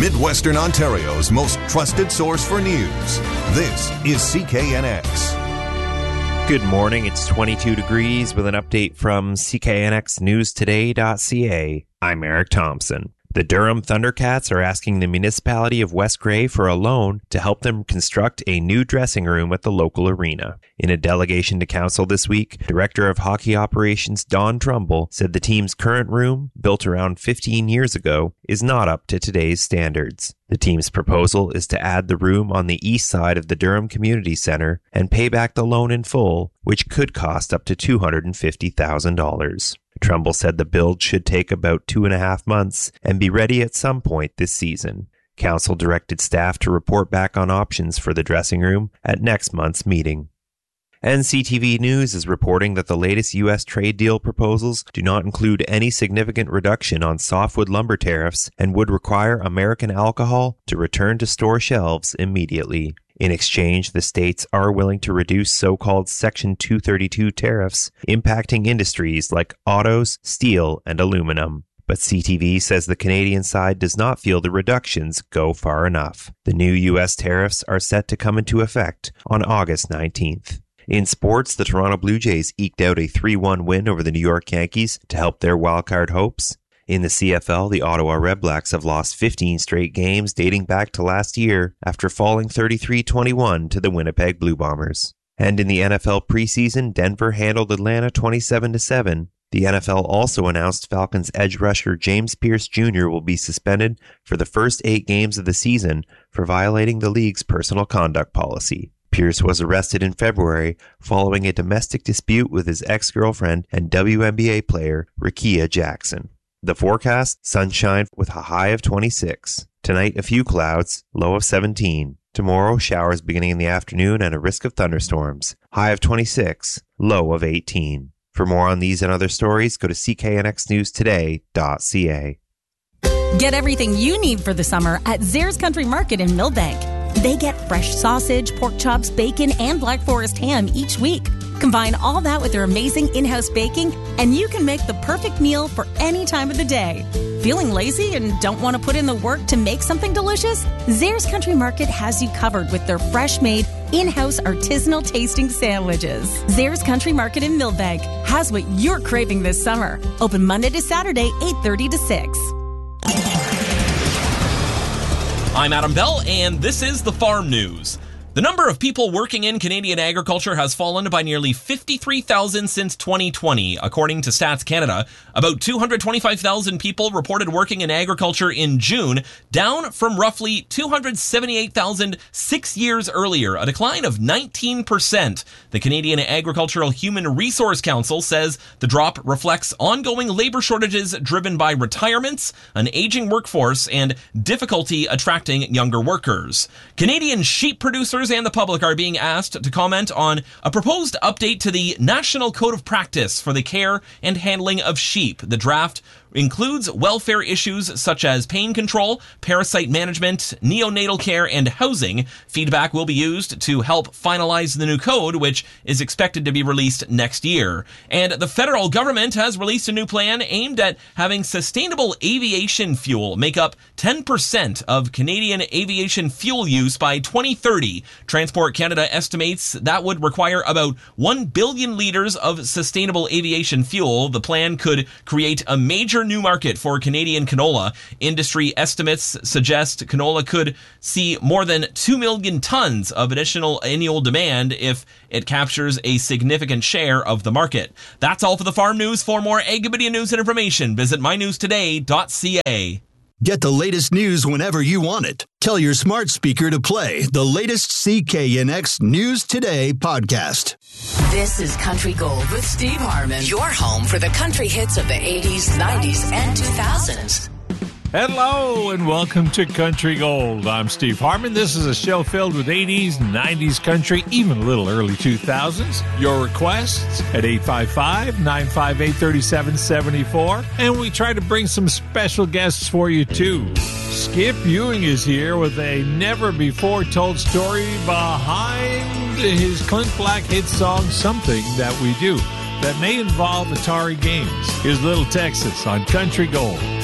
Midwestern Ontario's most trusted source for news. This is CKNX. Good morning. It's 22 degrees with an update from CKNXNewsToday.ca. I'm Eric Thompson. The Durham Thundercats are asking the municipality of West Grey for a loan to help them construct a new dressing room at the local arena. In a delegation to council this week, Director of Hockey Operations Don Trumbull said the team's current room, built around 15 years ago, is not up to today's standards. The team's proposal is to add the room on the east side of the Durham Community Centre and pay back the loan in full, which could cost up to $250,000. Trumbull said the build should take about 2.5 months and be ready at some point this season. Council directed staff to report back on options for the dressing room at next month's meeting. NCTV News is reporting that the latest U.S. trade deal proposals do not include any significant reduction on softwood lumber tariffs and would require American alcohol to return to store shelves immediately. In exchange, the states are willing to reduce so-called Section 232 tariffs, impacting industries like autos, steel, and aluminum. But CTV says the Canadian side does not feel the reductions go far enough. The new U.S. tariffs are set to come into effect on August 19th. In sports, the Toronto Blue Jays eked out a 3-1 win over the New York Yankees to help their wildcard hopes. In the CFL, the Ottawa Redblacks have lost 15 straight games dating back to last year after falling 33-21 to the Winnipeg Blue Bombers. And in the NFL preseason, Denver handled Atlanta 27-7. The NFL also announced Falcons edge rusher James Pierce Jr. will be suspended for the first 8 games of the season for violating the league's personal conduct policy. Pierce was arrested in February following a domestic dispute with his ex-girlfriend and WNBA player Rickea Jackson. The forecast, sunshine with a high of 26. Tonight, a few clouds, low of 17. Tomorrow, showers beginning in the afternoon and a risk of thunderstorms. High of 26, low of 18. For more on these and other stories, go to cknxnewstoday.ca. Get everything you need for the summer at Zares Country Market in Millbank. They get fresh sausage, pork chops, bacon, and Black Forest ham each week. Combine all that with their amazing in-house baking, and you can make the perfect meal for any time of the day. Feeling lazy and don't want to put in the work to make something delicious? Zares Country Market has you covered with their fresh-made, in-house artisanal tasting sandwiches. Zares Country Market in Millbank has what you're craving this summer. Open Monday to Saturday, 8:30 to 6. I'm Adam Bell, and this is the Farm News. The number of people working in Canadian agriculture has fallen by nearly 53,000 since 2020, according to Stats Canada. About 225,000 people reported working in agriculture in June, down from roughly 278,000 6 years earlier, a decline of 19%. The Canadian Agricultural Human Resource Council says the drop reflects ongoing labor shortages driven by retirements, an aging workforce, and difficulty attracting younger workers. Canadian sheep producers and the public are being asked to comment on a proposed update to the National Code of Practice for the care and handling of sheep. The draft includes welfare issues such as pain control, parasite management, neonatal care, and housing. Feedback will be used to help finalize the new code, which is expected to be released next year. And the federal government has released a new plan aimed at having sustainable aviation fuel make up 10% of Canadian aviation fuel use by 2030. Transport Canada estimates that would require about 1 billion liters of sustainable aviation fuel. The plan could create a major new market for Canadian canola. Industry estimates suggest canola could see more than 2 million tons of additional annual demand if it captures a significant share of the market. That's all for the Farm News. For more Agribidia news and information, visit mynewstoday.ca. Get the latest news whenever you want it. Tell your smart speaker to play the latest CKNX News Today podcast. This is Country Gold with Steve Harmon, your home for the country hits of the 80s, 90s, and 2000s. Hello and welcome to Country Gold. I'm Steve Harmon. This is a show filled with 80s, 90s country, even a little early 2000s. Your requests at 855-958-3774. And we try to bring some special guests for you too. Skip Ewing is here with a never-before-told story behind his Clint Black hit song, Something That We Do, that may involve Atari games. Here's Little Texas on Country Gold.